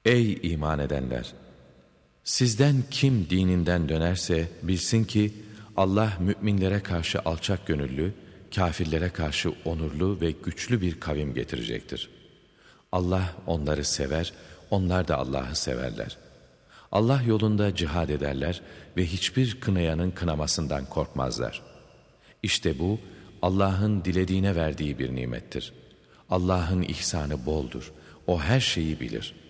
Ey iman edenler! Sizden kim dininden dönerse bilsin ki Allah müminlere karşı alçak gönüllü, kâfirlere karşı onurlu ve güçlü bir kavim getirecektir. Allah onları sever, onlar da Allah'ı severler. Allah yolunda cihad ederler ve hiçbir kınayanın kınamasından korkmazlar. İşte bu Allah'ın dilediğine verdiği bir nimettir. Allah'ın ihsanı boldur. O her şeyi bilir.